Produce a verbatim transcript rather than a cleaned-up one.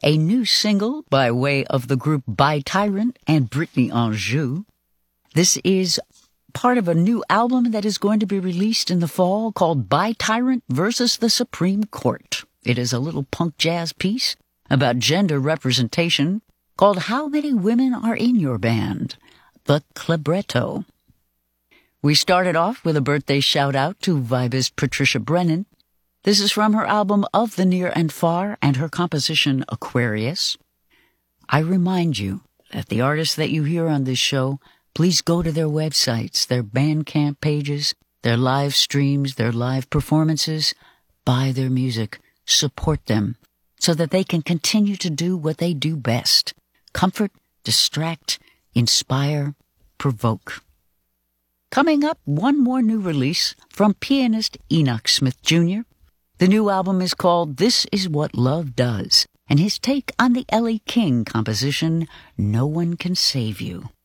a new single by way of the group By Tyrant and Brittany Anjou. This is part of a new album that is going to be released in the fall called By Tyrant versus the Supreme Court. It is a little punk jazz piece about gender representation called How Many Women Are in Your Band? The Libretto. We started off with a birthday shout-out to vibist Patricia Brennan. This is from her album Of the Near and Far and her composition Aquarius. I remind you that the artists that you hear on this show, please go to their websites, their Bandcamp pages, their live streams, their live performances, buy their music, support them, so that they can continue to do what they do best: comfort, distract, inspire, provoke. Coming up, one more new release from pianist Enoch Smith Junior The new album is called This Is What Love Does, and his take on the Ellie King composition, No One Can Save You.